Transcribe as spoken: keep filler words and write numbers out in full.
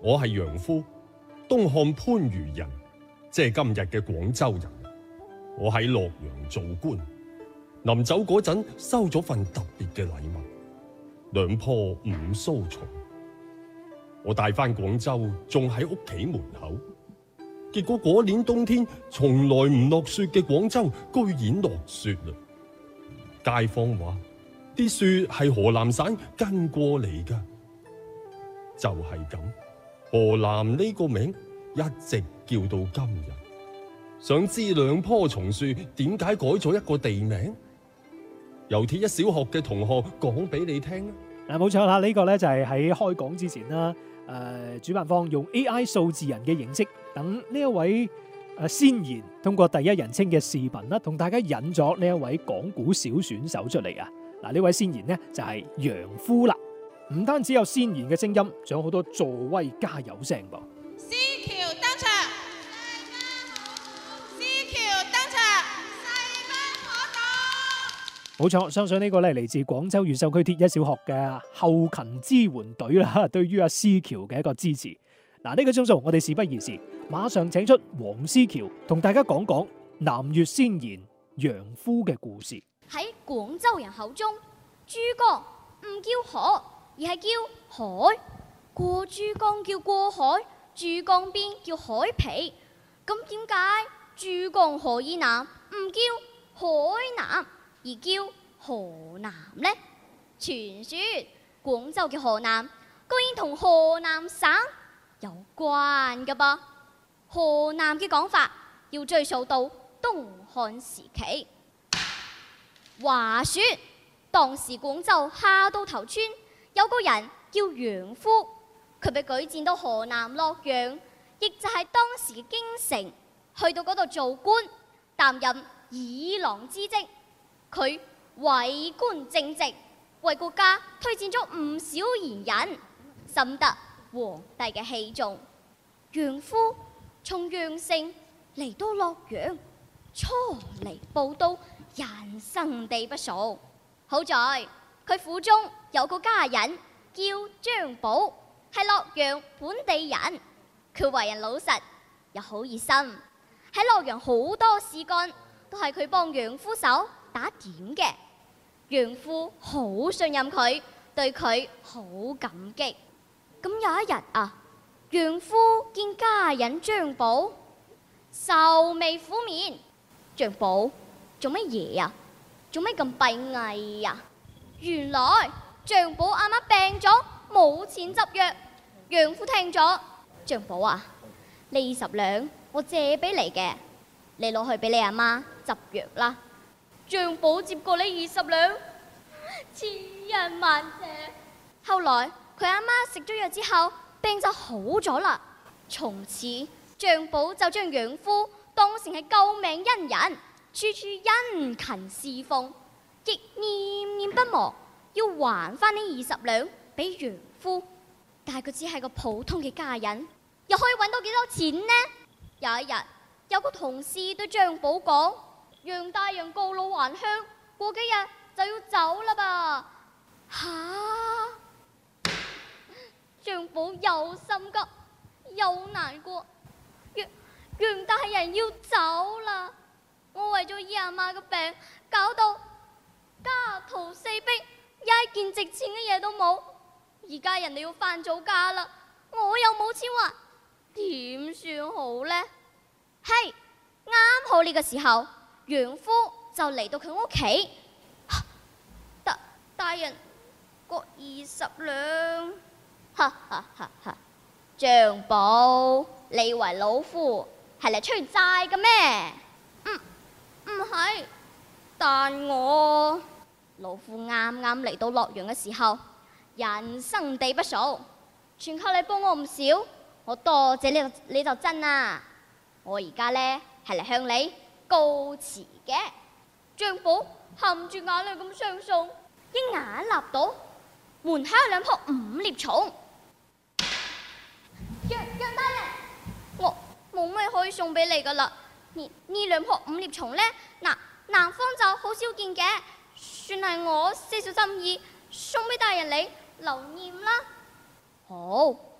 我係楊夫，東漢番禺人，即係今日嘅廣州人。我喺洛陽做官，臨走嗰陣收咗份特別嘅禮物，兩棵五鬚松。我帶翻廣州，種喺屋企門口。結果嗰年冬天從來唔落雪嘅廣州，居然落雪啦！街坊話啲雪係河南省跟過嚟噶，就係咁，河南呢個名一直叫到今日。想知兩棵松樹點解改咗一個地名？由鐵一小學嘅同學講俾你聽啊！ 嗱，冇錯啦，呢個咧就係喺開講之前啦。誒、呃，主辦方用 A I 數字人嘅形式，等呢一位誒先賢通過第一人稱嘅視頻啦，同大家引咗呢一位講古小選手出嚟啊！嗱，呢位先賢呢，就係楊夫啦，唔單止有先賢嘅聲音，仲有好多助威加油聲噃。 司橋登場，司橋登場，勢不可擋。 冇錯，相信呢個咧嚟自廣州越秀區鐵一小學嘅後勤支援隊啦，對於阿司橋嘅一個支持。嗱，呢個鐘數我哋事不宜遲，馬上請出黃司橋同大家講講南越先賢楊夫嘅故事。 喺廣州人口中，珠江唔叫河，而係叫海。過珠江叫過海，珠江邊叫海皮。咁點解珠江河以南唔叫海南，而叫河南呢？傳說廣州嘅河南居然同河南省有關㗎噃。河南嘅講法要追溯到東漢時期。話說當時廣州下渡頭村有個人叫楊夫，佢被舉薦到河南洛陽，亦就係當時嘅京城，去到嗰度做官，擔任議郎之職。佢為官正直，為國家推薦咗唔少賢人，深得皇帝嘅器重。楊夫從陽城嚟到洛陽，初嚟報到，人生地不熟。好在佢府中有個家人叫張寶，係洛陽本地人。佢為人老實又好熱心，喺洛陽好多事幹都係佢幫楊夫手打點嘅。楊夫好信任佢，對佢好感激。咁有一日啊，楊夫見家人張寶愁眉苦面，張寶做乜嘢啊？做咩咁閉翳啊？原來張寶啱啱病咗，冇錢執藥。楊夫聽咗，張寶啊，呢二十兩我借俾你嘅，你攞去俾你阿媽執藥啦。張寶接過呢二十兩，千恩萬謝。後來佢阿媽食咗藥之後，病就好咗啦。從此張寶就將楊夫當成係救命恩人，處處殷勤侍奉，亦念念不忘要還翻呢二十兩俾楊夫。但係佢只係個普通嘅家人，又可以揾到幾多錢呢？有一日，有個同事對張寶講：楊大人告老還鄉，過幾日就要走啦吧？吓！張寶又心急又難過，楊楊大人要走啦！我為咗醫阿媽嘅病，搞到家徒四壁，一件值錢嘅嘢都冇。而家人哋要翻早假啦，我又冇錢還，點算好呢？係啱好呢個時候，楊夫就嚟到佢屋企。大大人，個二十兩。哈哈哈哈！張寶，你以為老夫係嚟催債嘅咩？唔唔係，但我老夫啱啱嚟到洛陽嘅時候，人生地不熟，全靠你幫我唔少，我多謝你你就真啦。我而家呢係嚟向你告辭嘅。張寶含住眼淚咁相送，一眼立到門口有兩棵五葉松。楊楊大人，我冇咩可以送俾你噶啦。呢呢兩棵五葉松呢，嗱南方就好少見嘅，算係我些少心意，送俾大人你留念啦。好。